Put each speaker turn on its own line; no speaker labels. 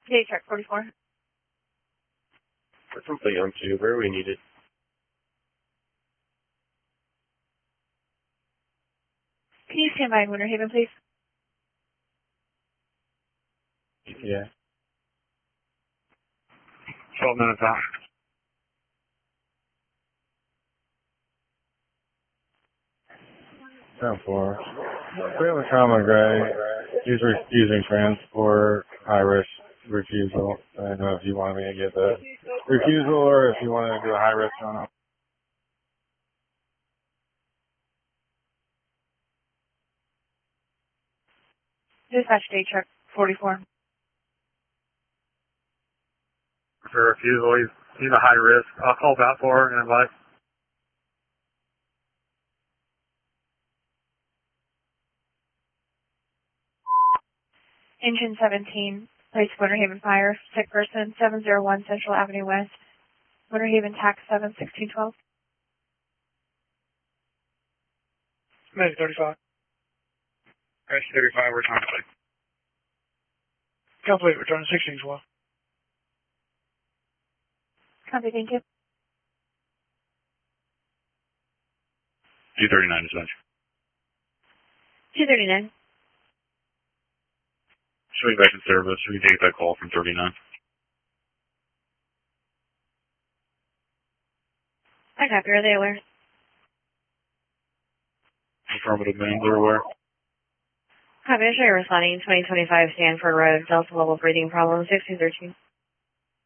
Day truck 44.
We're from Young too. Where are we needed?
Can you stand by in Winter Haven, please?
Yeah.
12 minutes out.
10-4. We have a common gray. He's refusing transport, high risk refusal. I don't know if you want me to get the refusal or if you want to do a high risk on it.
Dispatch day truck 44.
For refusal, he's a high risk. I'll call back for and advise.
Engine 17, place Winter Haven Fire, sick person, 701 Central Avenue West, Winter Haven Tax 71612.
Maybe 35. Crash 35, we're trying to play. Complete, return 1612.
Copy, thank you.
239 dispatch.
239.
Should we back in service? Should we take that call from 39?
I copy, are they aware?
Affirmative, ma'am, they're aware.
Copy, I'm sure you're responding 2025 Stanford Road, Delta Level breathing problem 6213.